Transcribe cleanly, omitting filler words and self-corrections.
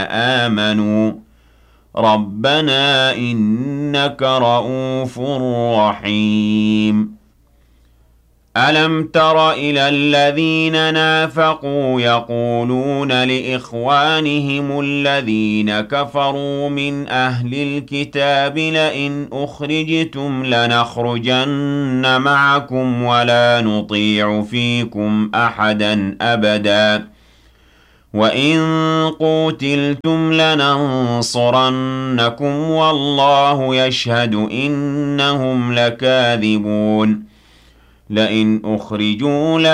آمنوا ربنا إنك رؤوف رحيم ألم تر إلى الذين نافقوا يقولون لإخوانهم الذين كفروا من أهل الكتاب لئن أخرجتم لنخرجن معكم ولا نطيع فيكم أحدا أبدا وإن قوتلتم لننصرنكم والله يشهد إنهم لكاذبون لئن أخرجوا